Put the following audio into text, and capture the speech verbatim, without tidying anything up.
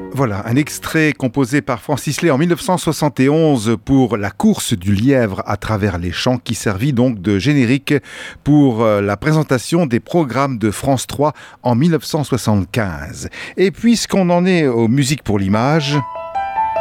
Voilà, un extrait composé par Francis Lay en mille neuf cent soixante et onze pour la course du lièvre à travers les champs, qui servit donc de générique pour la présentation des programmes de France trois en mille neuf cent soixante-quinze. Et puisqu'on en est aux musiques pour l'image...